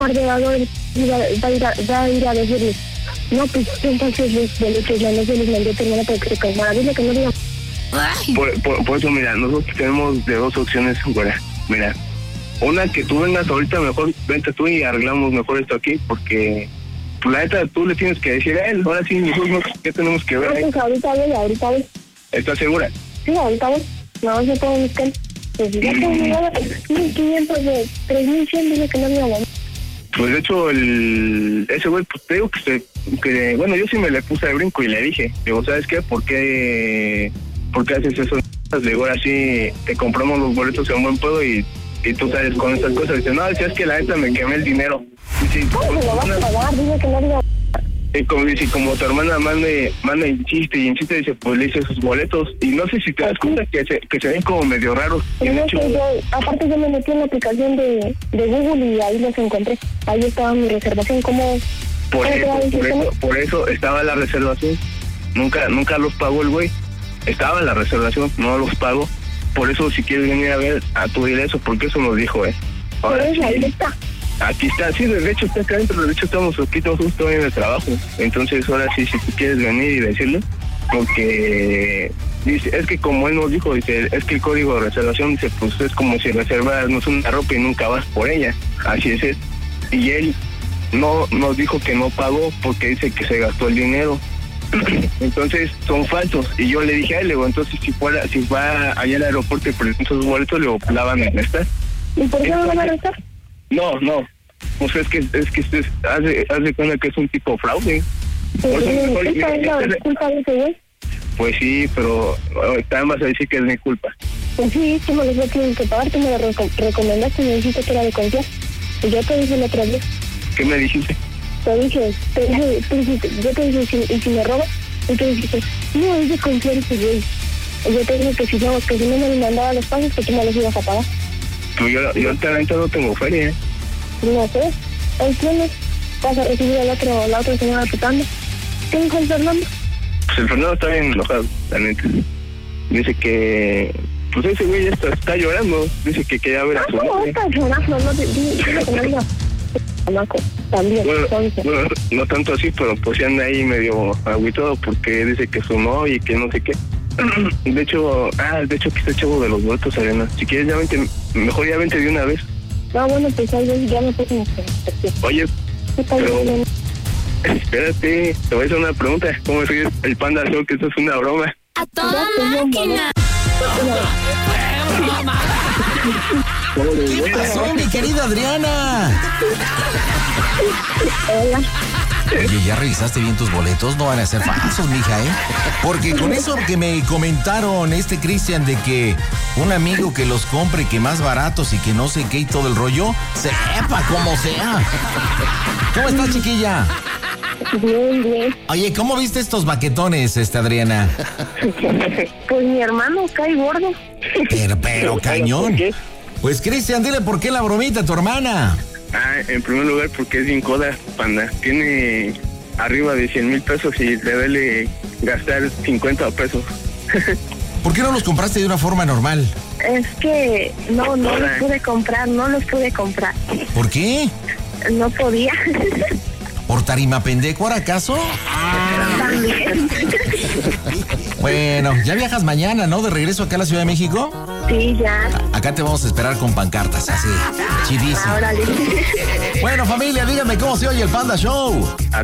ordenador va a ir a decirle, no, pues entonces de que ya no se les mandó terminar para que se calmara. Dile que no diga. Por eso, mira, nosotros tenemos de dos opciones, güera. Mira, una, que tú vengas ahorita, mejor vente tú y arreglamos mejor esto aquí, porque pues, la neta, tú le tienes que decir a él. Ahora sí, nosotros ¿qué tenemos que ver? Pues ahorita voy. ¿Estás segura? Sí, ahorita voy. No, se puede buscar. Pues ya tengo 1,500 de 3,100, dile que no me hagan. Pues de hecho, ese güey, pues te digo que bueno, yo sí me le puse de brinco y le dije, digo, ¿sabes qué? ¿Por qué haces eso? Le digo, ahora sí, te compramos los boletos en buen pedo y tú sales con estas cosas. Dice, no, es que la neta me quemé el dinero. Dice, ¿cómo se lo vas a pagar? Dile que no diga. Y como tu hermana manda insiste, dice, pues le hice sus boletos. Y no sé si te das cuenta que se ven como medio raros. Pero no, aparte yo me metí en la aplicación de Google y ahí los encontré. Ahí estaba mi reservación. Por eso estaba la reservación. Nunca los pagó el güey. Estaba en la reservación, no los pago. Por eso, si quieres venir a ver, a tu dile eso, porque eso nos dijo, Ahora sí, ahí está. Aquí está, sí, de hecho está acá adentro, de hecho estamos aquí todos justo en el trabajo. Entonces, ahora sí, si tú quieres venir y decirle, porque dice, es que como él nos dijo, dice, es que el código de reservación, dice, pues es como si reserváramos una ropa y nunca vas por ella. Así es. Y él no nos dijo que no pagó porque dice que se gastó el dinero. Entonces son falsos. Y yo le dije a él, le digo, entonces si va allá al aeropuerto y presenta sus boletos, le la van a arrestar. ¿Y por qué no van a arrestar? No, pues es que haz de cuenta que es un tipo fraude. ¿Es culpa de ese güey? Pues sí, pero también vas a decir que es mi culpa. Pues sí, tú me lo tienes que pagar, tú me lo recomendaste y me dijiste que era de confiar. Y yo te dije la otra vez. ¿Qué me dijiste? Yo te dije, ¿y si me roba? Y tú dijiste, no, es de confiar ese güey. Y yo te dije que si no me mandaba los pasos, que tú me los ibas a pagar. Pues yo talento no tengo feria, No sé, ahí tienes. Vas a recibir la otra señora pitando. ¿Qué dijo el Fernando? Pues el Fernando está bien enojado, la neta. Dice que pues ese güey ya está llorando. Dice que quería ver a su ¿cómo está llorando? No te digo que no diga. También. Bueno, no tanto así, pero pues ya anda ahí medio agüitado porque dice que su novia y que no sé qué. De hecho que está chavo de los boletos, Arena. Si quieres ya vente, mejor ya vente de una vez. No, bueno, pues ahí ya me puse. Oye, pero espérate, te voy a hacer una pregunta. ¿Cómo es el Panda Show? Que esto es una broma. ¡A toda máquina! ¿Qué pasó, mi querida Adriana? Hola. Oye, ¿ya revisaste bien tus boletos? No van a ser falsos, mija, Porque con eso que me comentaron Cristian de que un amigo que los compre, que más baratos y que no sé qué y todo el rollo, sepa como sea. ¿Cómo estás, chiquilla? Bien. Oye, ¿cómo viste estos baquetones, Adriana? Pues mi hermano cae gordo. Pero cañón. Pues, Cristian, dile por qué la bromita a tu hermana. En primer lugar, porque es bien coda, Panda. Tiene arriba de 100,000 pesos y le duele gastar 50 pesos. ¿Por qué no los compraste de una forma normal? Es que no los pude comprar. ¿Por qué? No podía. ¿Por tarima pendejo, acaso? También. Bueno, ya viajas mañana, ¿no? De regreso acá a la Ciudad de México. Sí, ya. Acá te vamos a esperar con pancartas, así, chidísimo. Órale. Bueno, familia, díganme cómo se oye el Panda Show.